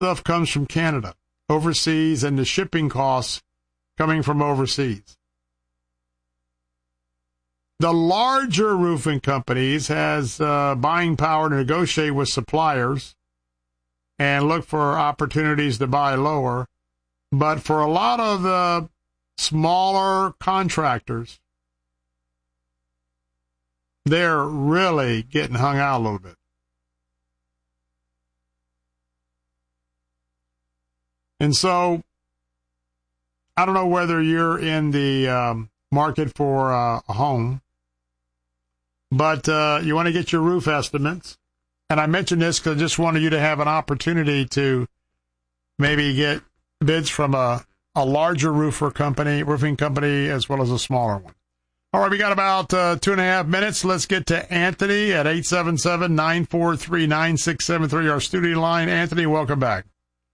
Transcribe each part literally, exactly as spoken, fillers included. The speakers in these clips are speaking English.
stuff comes from Canada, overseas, and the shipping costs coming from overseas. The larger roofing companies has uh, buying power to negotiate with suppliers and look for opportunities to buy lower. But for a lot of the smaller contractors, they're really getting hung out a little bit. And so, I don't know whether you're in the um, market for uh, a home, but uh, you want to get your roof estimates. And I mentioned this because I just wanted you to have an opportunity to maybe get bids from a, a larger roofer company, roofing company, as well as a smaller one. All right, we got about uh, two and a half minutes. Let's get to Anthony at eight seven seven, nine four three, nine six seven three, our studio line. Anthony, welcome back.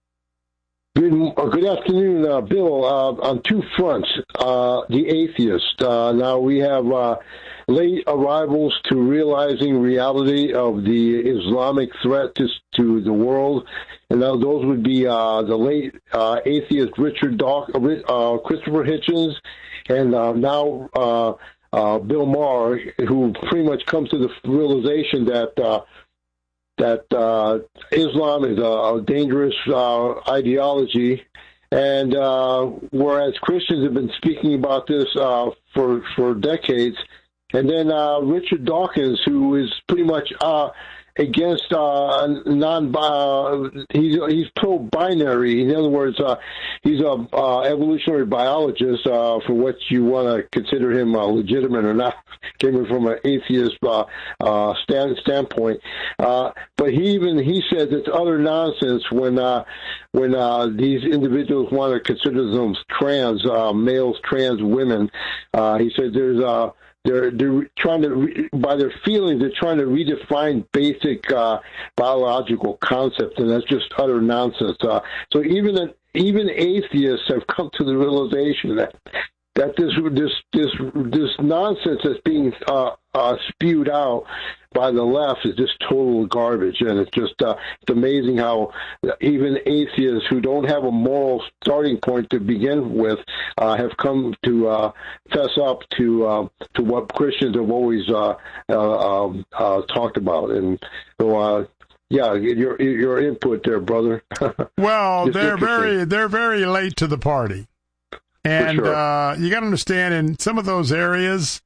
Good, good afternoon, uh, Bill. Uh, on two fronts, uh, the atheist. Uh, now we have uh, late arrivals to realizing reality of the Islamic threat to, to the world, and now those would be uh, the late uh, atheist Richard Dawk, uh, Christopher Hitchens, and uh, now uh, uh, Bill Maher, who pretty much comes to the realization that. Uh, that uh, Islam is a, a dangerous uh, ideology, and uh, whereas Christians have been speaking about this uh, for for decades, and then uh, Richard Dawkins, who is pretty much uh, against uh, non, uh, he's he's pro-binary. In other words, uh, he's a uh, evolutionary biologist. Uh, for what you want to consider him uh, legitimate or not, came from an atheist uh, uh, stand, standpoint. Uh, but he even he says it's utter nonsense when uh, when uh, these individuals want to consider themselves trans uh, males, trans women. Uh, he said there's a They're, they're trying to, re, by their feelings, they're trying to redefine basic uh, biological concepts, and that's just utter nonsense. Uh, so even even atheists have come to the realization that that this this this this nonsense that's being uh, uh, spewed out by the left is just total garbage, and it's just uh, it's amazing how even atheists who don't have a moral starting point to begin with uh, have come to uh, fess up to uh, to what Christians have always uh, uh, uh, uh, talked about, and so. Uh, Yeah, your your input there, brother. Well, they're very they're very late to the party, and sure. uh, you got to understand in some of those areas,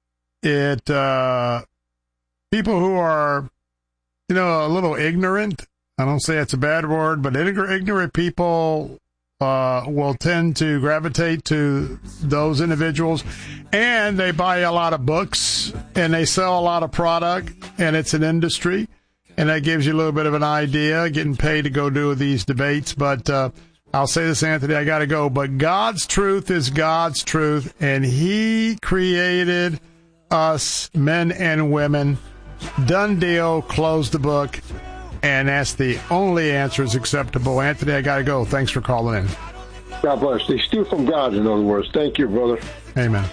it uh, people who are, you know, a little ignorant. I don't say it's a bad word, but ignorant people uh, will tend to gravitate to those individuals, and they buy a lot of books and they sell a lot of product, and it's an industry. And that gives you a little bit of an idea, getting paid to go do these debates. But uh, I'll say this, Anthony, I got to go. But God's truth is God's truth, and he created us, men and women. Done deal, close the book, and that's the only answer is acceptable. Anthony, I got to go. Thanks for calling in. God bless. They steal from God, in other words. Thank you, brother. Amen.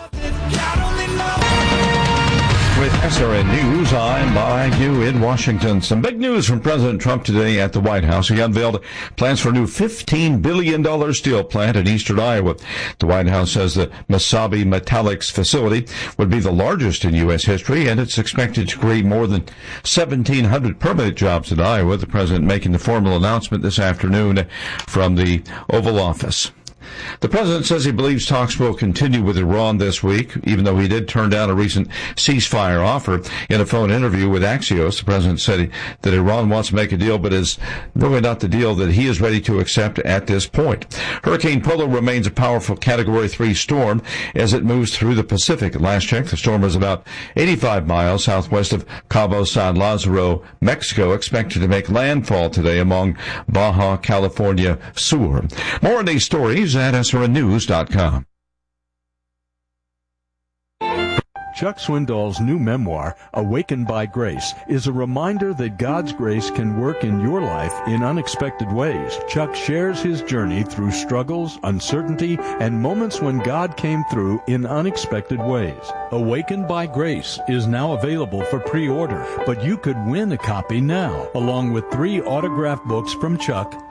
With S R N News, I'm by you in Washington. Some big news from President Trump today at the White House. He unveiled plans for a new fifteen billion dollars steel plant in eastern Iowa. The White House says the Mesabi Metallics facility would be the largest in U S history, and it's expected to create more than seventeen hundred permanent jobs in Iowa. The president making the formal announcement this afternoon from the Oval Office. The president says he believes talks will continue with Iran this week, even though he did turn down a recent ceasefire offer. In a phone interview with Axios, the president said he, that Iran wants to make a deal, but is really not the deal that he is ready to accept at this point. Hurricane Polo remains a powerful Category three storm as it moves through the Pacific. At last check, the storm is about eighty-five miles southwest of Cabo San Lazaro, Mexico, expected to make landfall today among Baja California Sur. More on these stories at S R N news dot com. Chuck Swindoll's new memoir, Awakened by Grace, is a reminder that God's grace can work in your life in unexpected ways. Chuck shares his journey through struggles, uncertainty, and moments when God came through in unexpected ways. Awakened by Grace is now available for pre-order, but you could win a copy now, along with three autographed books from Chuck